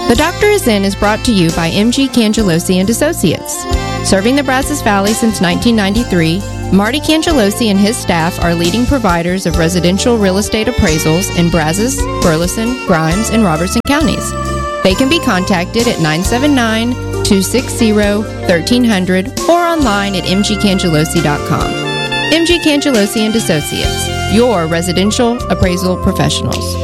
The Doctor Is In is brought to you by M.G. Cangelosi and Associates. Serving the Brazos Valley since 1993, Marty Cangelosi and his staff are leading providers of residential real estate appraisals in Brazos, Burleson, Grimes, and Robertson counties. They can be contacted at 979-260-1300 or online at mgcangelosi.com. M.G. Cangelosi and Associates, your residential appraisal professionals.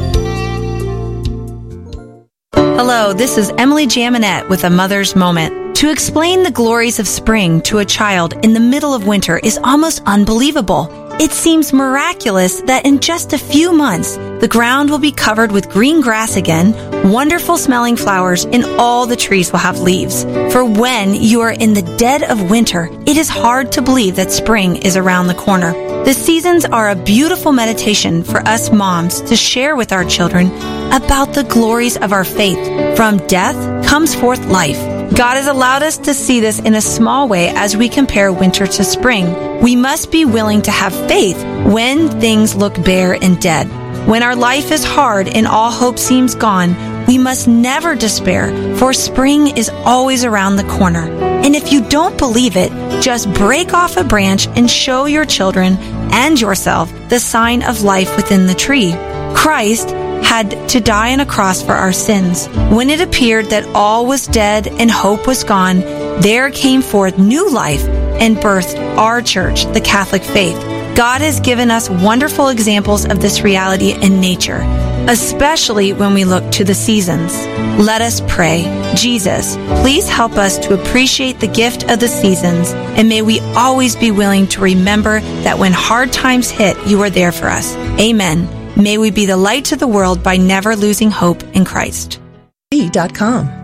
Hello, this is Emily Jaminet with A Mother's Moment. To explain the glories of spring to a child in the middle of winter is almost unbelievable. It seems miraculous that in just a few months, the ground will be covered with green grass again, wonderful smelling flowers, and all the trees will have leaves. For when you are in the dead of winter, it is hard to believe that spring is around the corner. The seasons are a beautiful meditation for us moms to share with our children about the glories of our faith. From death comes forth life. God has allowed us to see this in a small way as we compare winter to spring. We must be willing to have faith when things look bare and dead. When our life is hard and all hope seems gone, we must never despair, for spring is always around the corner. And if you don't believe it, just break off a branch and show your children and yourself the sign of life within the tree. Christ had to die on a cross for our sins. When it appeared that all was dead and hope was gone, there came forth new life and birthed our church, the Catholic faith. God has given us wonderful examples of this reality in nature, especially when we look to the seasons. Let us pray. Jesus, please help us to appreciate the gift of the seasons, and may we always be willing to remember that when hard times hit, you are there for us. Amen. May we be the light to the world by never losing hope in Christ. .com.